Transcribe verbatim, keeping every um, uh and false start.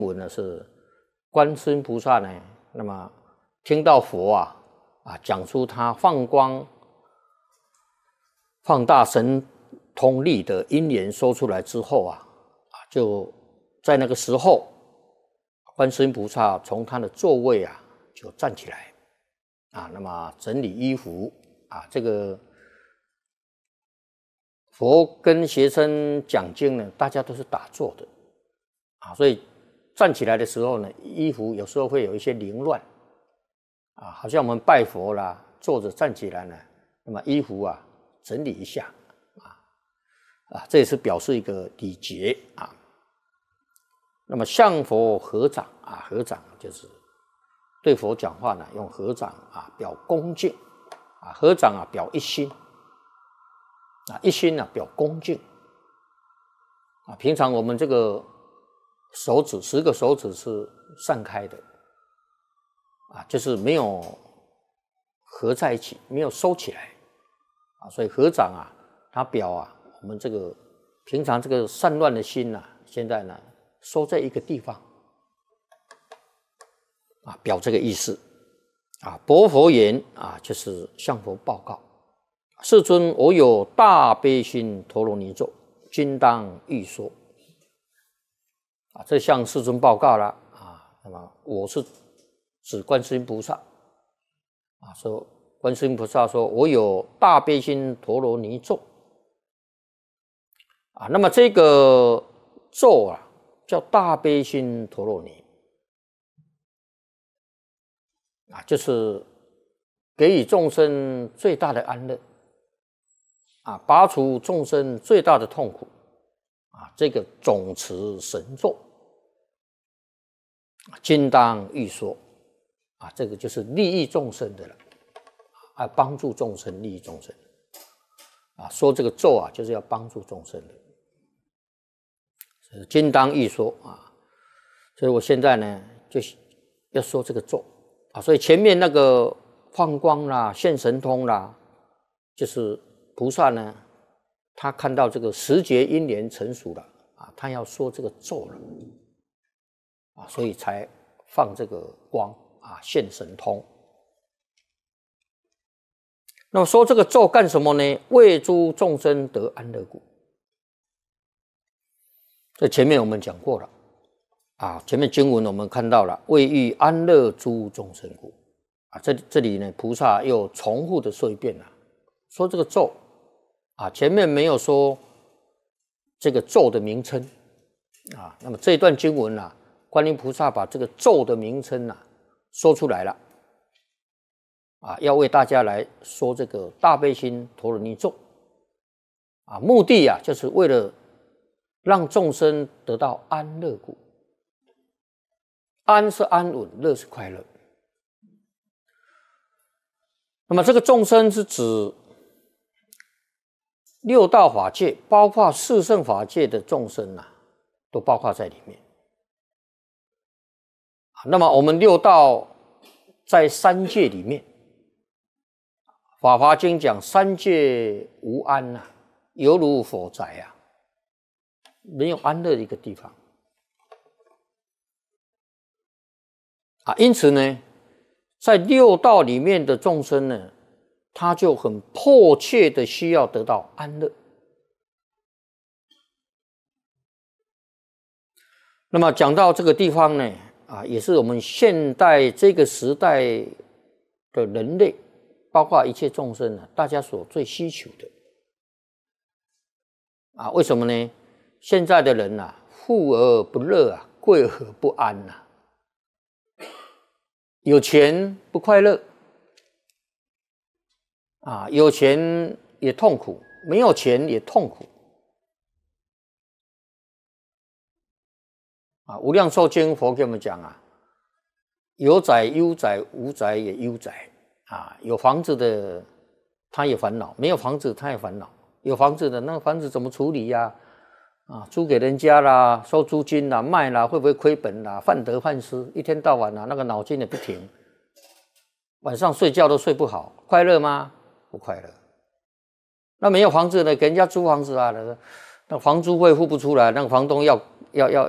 文呢是观世音菩萨呢，那么听到佛啊啊讲出他放光、放大神通力的因缘说出来之后啊啊，就在那个时候，观世音菩萨从他的座位啊就站起来啊，那么整理衣服啊，这个佛跟学生讲经呢，大家都是打坐的啊，所以站起来的时候呢，衣服有时候会有一些凌乱啊，好像我们拜佛啦，坐着站起来呢，那么衣服啊整理一下啊啊，这也是表示一个礼节啊。那么向佛合掌啊，合掌就是对佛讲话呢，用合掌啊表恭敬啊，合掌啊表一心啊，一心啊表恭敬啊。平常我们这个手指十个手指是散开的啊，就是没有合在一起，没有收起来啊，所以合掌啊，它表啊我们这个平常这个散乱的心啊，现在呢收在一个地方啊，表这个意思啊。薄佛言啊，就是向佛报告：世尊，我有大悲心陀罗尼咒，今当欲说。啊，这向世尊报告了啊。那么我是指观世音菩萨啊，说观世音菩萨说我有大悲心陀罗尼咒啊。那么这个咒啊叫大悲心陀罗尼啊，就是给予众生最大的安乐啊，拔除众生最大的痛苦啊，这个总持神咒今当欲说啊，这个就是利益众生的了啊，帮助众生，利益众生啊，说这个咒啊就是要帮助众生的，今当欲说啊，所以我现在呢就要说这个咒啊，所以前面那个放光啦、现神通啦，就是菩萨呢，他看到这个时节因缘成熟了啊，他要说这个咒了啊，所以才放这个光啊，现神通。那么说这个咒干什么呢？为诸众生得安乐故。这前面我们讲过了啊，前面经文我们看到了，为欲安乐诸众生故啊，这这里呢，菩萨又重复的说一遍了，说这个咒啊，前面没有说这个咒的名称啊，那么这一段经文啊，观音菩萨把这个咒的名称啊说出来了啊，要为大家来说这个大悲心陀罗尼咒啊，目的啊就是为了让众生得到安乐故。安是安稳，乐是快乐。那么这个众生是指六道法界，包括四圣法界的众生啊，都包括在里面。那么我们六道在三界里面，法华经讲三界无安啊，犹如火宅啊，没有安乐的一个地方啊。因此呢，在六道里面的众生呢，他就很迫切的需要得到安乐。那么讲到这个地方呢，啊，也是我们现代这个时代的人类，包括一切众生呢，大家所最需求的啊。为什么呢？现在的人啊，富而不乐啊，贵而不安啊。有钱不快乐啊，有钱也痛苦，没有钱也痛苦啊。无量寿经佛给我们讲啊，有宅忧宅，无宅也忧宅啊。有房子的他也烦恼，没有房子他也烦恼。有房子的那个房子怎么处理呀？啊，租给人家啦，收租金啦，卖啦，会不会亏本啦？患得患失，一天到晚啊，那个脑筋也不停，晚上睡觉都睡不好，快乐吗？不快乐。那没有房子呢，给人家租房子啊，那个房租费付不出来，那个房东要要要。